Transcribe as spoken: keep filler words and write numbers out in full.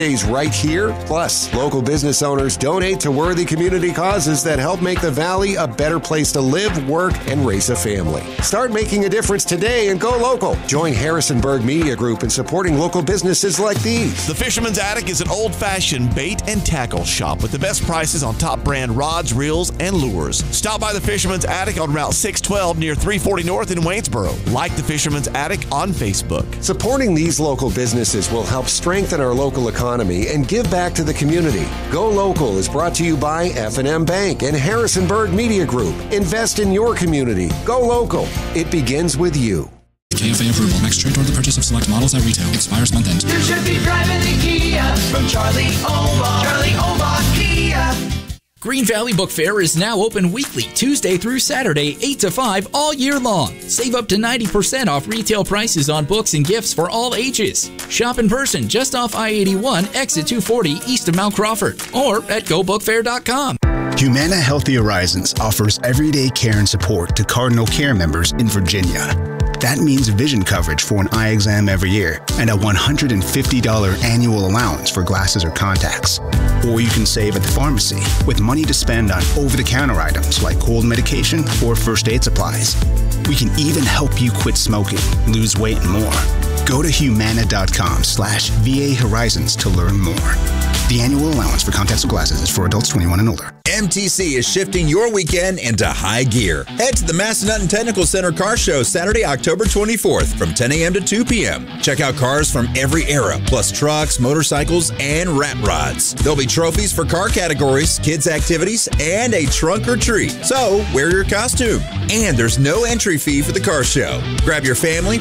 Days right here. Plus, local business owners donate to worthy community causes that help make the Valley a better place to live, work, and raise a family. Start making a difference today and go local. Join Harrisonburg Media Group in supporting local businesses like these. The Fisherman's Attic is an old-fashioned bait and tackle shop with the best prices on top brand rods, reels, and lures. Stop by the Fisherman's Attic on Route six twelve near three forty North in Waynesboro. Like the Fisherman's Attic on Facebook. Supporting these local businesses will help strengthen our local economy and give back to the community. Go Local is brought to you by F and M Bank and Harrisonburg Media Group. Invest in your community. Go Local. It begins with you. K F A approval. Next trade toward the purchase of select models at retail. Expires month end. You should be driving a Kia from Charlie Omar. Charlie Omar Kia. Green Valley Book Fair is now open weekly, Tuesday through Saturday, eight to five, all year long. Save up to ninety percent off retail prices on books and gifts for all ages. Shop in person just off I eighty-one, exit two forty, east of Mount Crawford, or at go book fair dot com. Humana Healthy Horizons offers everyday care and support to Cardinal Care members in Virginia. That means vision coverage for an eye exam every year and a one hundred fifty dollars annual allowance for glasses or contacts. Or you can save at the pharmacy with money to spend on over-the-counter items like cold medication or first aid supplies. We can even help you quit smoking, lose weight, and more. Go to humana.com slash VA Horizons to learn more. The annual allowance for contacts or glasses is for adults twenty-one and older. M T C is shifting your weekend into high gear. Head to the Massanutten Technical Center Car Show Saturday, October twenty-fourth from ten a.m. to two p.m. Check out cars from every era, plus trucks, motorcycles, and rat rods. There'll be trophies for car categories, kids' activities, and a trunk or treat. So wear your costume. And there's no entry fee for the car show. Grab your family,